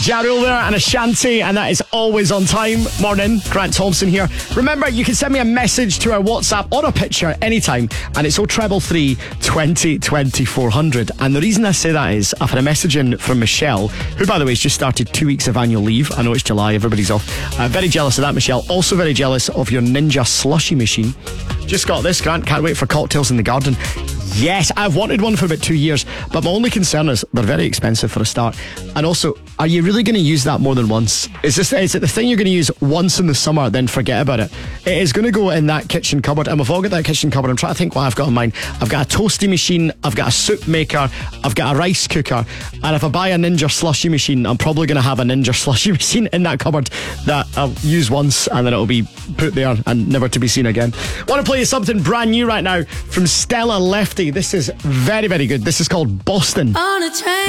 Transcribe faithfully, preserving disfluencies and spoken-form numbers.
Ja Rule there and Ashanti, and that is Always on Time. Morning, Grant Thompson here. Remember, you can send me a message to our WhatsApp or a picture anytime, and it's oh treble three, twenty, twenty, four hundred. And the reason I say that is I've had a message in from Michelle, who, by the way, has just started two weeks of annual leave. I know it's July, everybody's off. Uh, very jealous of that, Michelle. Also very jealous of your Ninja slushy machine. Just got this, Grant. Can't wait for cocktails in the garden. Yes, I've wanted one for about two years, but my only concern is they're very expensive for a start. And also, are you really going to use that more than once? Is this is it the thing you're going to use once in the summer, then forget about it? It is going to go in that kitchen cupboard, and we've all got that kitchen cupboard. I'm trying to think what I've got in mine. I've got a toasty machine, I've got a soup maker, I've got a rice cooker, and if I buy a Ninja slushy machine, I'm probably going to have a Ninja slushy machine in that cupboard that I'll use once and then it'll be put there and never to be seen again. Want to play you something brand new right now from Stella Lefty. This is very, very good. This is called Boston. On a train.